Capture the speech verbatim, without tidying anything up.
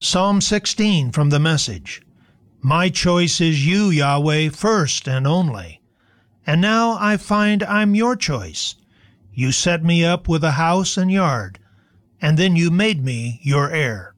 Psalm sixteen from the Message. My choice is you, Yahweh, first and only. And now I find I'm your choice. You set me up with a house and yard, and then you made me your heir.